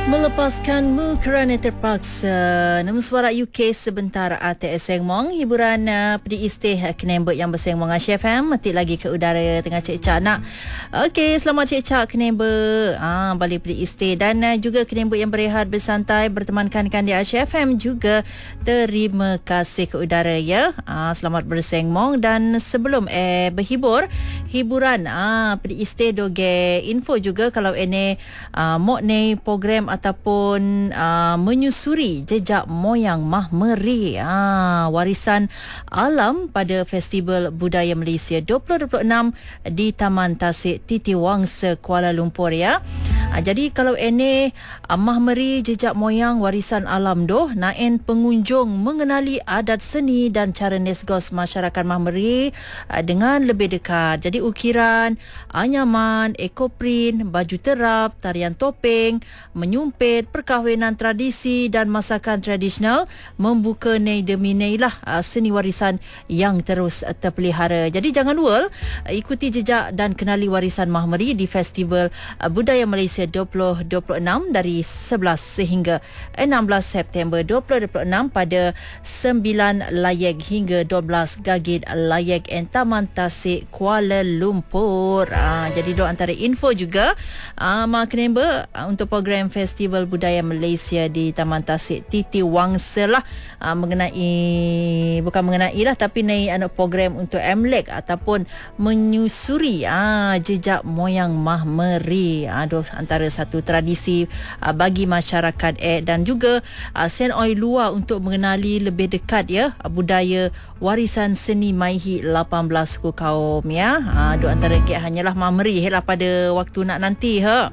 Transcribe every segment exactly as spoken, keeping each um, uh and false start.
Melepaskanmu kerana terpaksa. Nama suara U K sebentar A T S Sengmong. Hiburan uh, pedi istih Kenembek yang bersengmong Asia F M. Mati lagi ke udara tengah cek-cak nak. Okey, selamat cek-cak Kenembek. Ah, balik pedi istih. Dan uh, juga Kenembek yang berehat bersantai bertemankan kan di Asia F M juga. Terima kasih ke udara ya. Ah, selamat bersengmong. Dan sebelum eh berhibur, hiburan ah pedi istih doge info juga kalau ini uh, mok ni program ataupun uh, menyusuri jejak moyang Mahmeri, uh, warisan alam pada Festival Budaya Malaysia dua ribu dua puluh enam di Taman Tasik Titiwangsa Kuala Lumpur ya. Uh, jadi kalau ini uh, Mahmeri jejak moyang warisan alam doh, naen pengunjung mengenali adat seni dan cara nesgos masyarakat Mahmeri uh, dengan lebih dekat. Jadi ukiran, anyaman, ekoprint, baju terap, tarian topeng, menyumpit, perkahwinan tradisi dan masakan tradisional membuka nei demi nei lah uh, seni warisan yang terus uh, terpelihara. Jadi jangan lupa uh, ikuti jejak dan kenali warisan Mahmeri di Festival uh, Budaya Malaysia dua ribu dua puluh enam dari sebelas sehingga enam belas September dua ribu dua puluh enam pada sembilan Layek hingga dua belas Gagit Layek and Taman Tasik Kuala Lumpur. Uh, jadi dua antara info juga uh, Mak Kenembek uh, untuk program Festival Budaya Malaysia di Taman Tasik Titiwangsa lah, uh, mengenai bukan mengenai lah tapi ni anak program untuk M L E K ataupun menyusuri uh, jejak moyang Mahmeri. Aduh, antara satu tradisi uh, bagi masyarakat eh, dan juga uh, sen oi luar untuk mengenali lebih dekat ya uh, budaya warisan seni Maihi lapan belas suku kaum ya. Uh, dua antara ke hanyalah Mahmeri lah pada waktu nak nanti ha.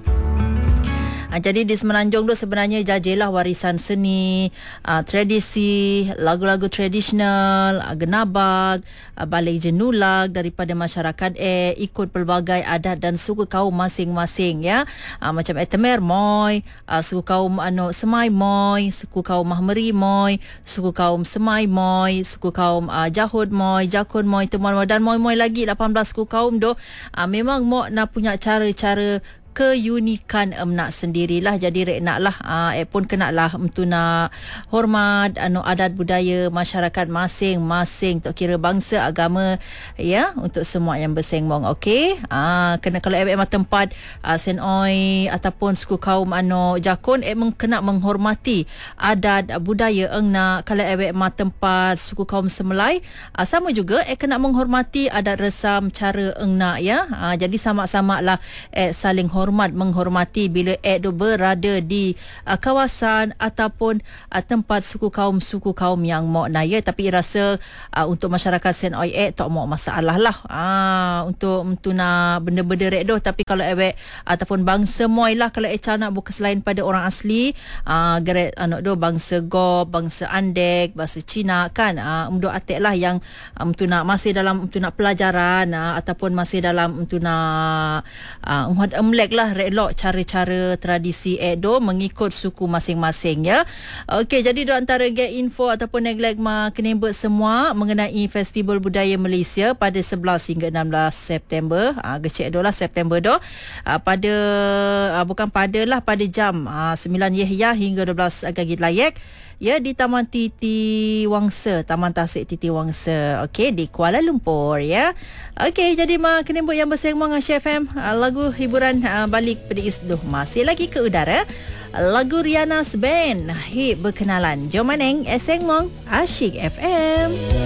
Ha, jadi di Semenanjung tu sebenarnya jajilah warisan seni, uh, tradisi, lagu-lagu tradisional, uh, genabag, uh, balik jenulag daripada masyarakat eh ikut pelbagai adat dan suku kaum masing-masing ya. Uh, macam Etemer Moy, uh, suku kaum anu Semai Moy, suku kaum Mahmeri Moy, suku kaum Semai Moy, suku kaum uh, Jahud Moy, Jakun Moy, Temuan Moy dan Moy-Moy lagi lapan belas suku kaum tu. Uh, memang mo nak punya cara-cara keunikan em nak sendirilah. Jadi rek nak lah uh, eh pun kena lah untuk nak hormat anu adat budaya masyarakat masing-masing tak kira bangsa agama ya, untuk semua yang bersengmong. Okey, uh, kena kalau eh mah tempat uh, senoi ataupun suku kaum anu Jakun eh kena menghormati adat budaya eng nak. Kalau eh mah tempat suku kaum Semelai uh, sama juga eh kena menghormati adat resam cara eng nak ya. Uh, jadi sama-sama lah eh saling hormat hormat menghormati bila eh tu berada di uh, kawasan ataupun uh, tempat suku kaum suku kaum yang mau naya. Tapi rasa uh, untuk masyarakat sen oi eh tak mau masalah lah uh, untuk untuk nak benda-benda rek doh. Tapi kalau eh ataupun bangsa moi lah, kalau eh nak bukan selain pada orang asli uh, gerek anak doh bangsa Gob, bangsa Andek, bangsa Cina kan uh, umdo atek lah yang um, untuk nak masih dalam untuk nak pelajaran uh, ataupun masih dalam untuk nak uh, umhad emlek lah relok cara-cara tradisi Edo mengikut suku masing-masing ya. Okey, jadi dua antara get info ataupun neglect ma Kenembek semua mengenai Festival Budaya Malaysia pada sebelas hingga enam belas September. Ah gecek dolah September doh. Ah, pada ah, bukan pada lah pada jam ah, sembilan Yahya hingga dua belas Gagit Layek ya di Taman Titiwangsa, Taman Tasik Titiwangsa. Okey, di Kuala Lumpur ya. Okey, jadi mak Kenembek yang bersengmong Asia F M, uh, lagu hiburan uh, balik pada isduh masih lagi ke udara. Lagu Rihanna's Band, hit berkenalan. Jom maneng Sengmong Asyik F M.